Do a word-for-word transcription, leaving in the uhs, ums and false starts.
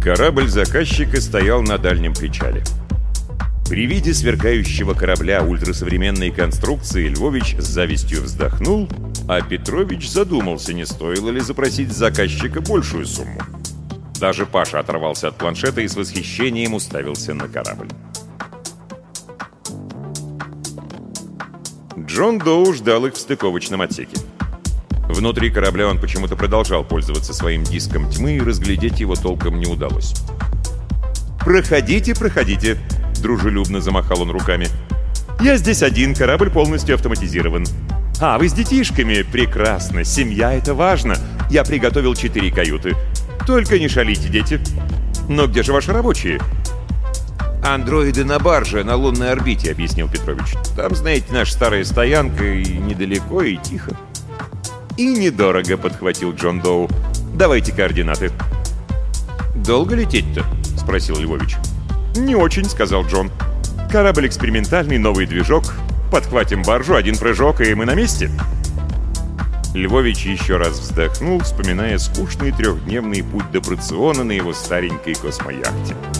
Корабль заказчика стоял на дальнем причале. При виде сверкающего корабля ультрасовременной конструкции Львович с завистью вздохнул, а Петрович задумался, не стоило ли запросить с заказчика большую сумму. Даже Паша оторвался от планшета и с восхищением уставился на корабль. Джон Доу ждал их в стыковочном отсеке. Внутри корабля он почему-то продолжал пользоваться своим диском тьмы, и разглядеть его толком не удалось. «Проходите, проходите!» — дружелюбно замахал он руками. «Я здесь один, корабль полностью автоматизирован. А, вы с детишками? Прекрасно! Семья — это важно! Я приготовил четыре каюты. Только не шалите, дети! Но где же ваши рабочие?» «Андроиды на барже, на лунной орбите», — объяснил Петрович. «Там, знаете, наша старая стоянка, и недалеко, и тихо». «И недорого», — подхватил Джон Доу. «Давайте координаты». «Долго лететь-то?» — спросил Львович. «Не очень», — сказал Джон. «Корабль экспериментальный, новый движок. Подхватим баржу, один прыжок, и мы на месте». Львович еще раз вздохнул, вспоминая скучный трехдневный путь до Проциона на его старенькой космояхте.